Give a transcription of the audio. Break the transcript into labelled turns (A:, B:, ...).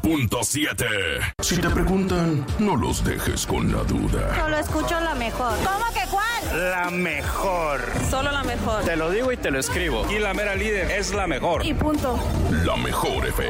A: 92.7. Si te preguntan, no los dejes con la duda.
B: Solo escucho la mejor. ¿Cómo que cuál?
C: La mejor.
B: Solo la mejor.
C: Te lo digo y te lo escribo. Y la mera líder es la mejor.
B: Y punto.
A: La mejor FM.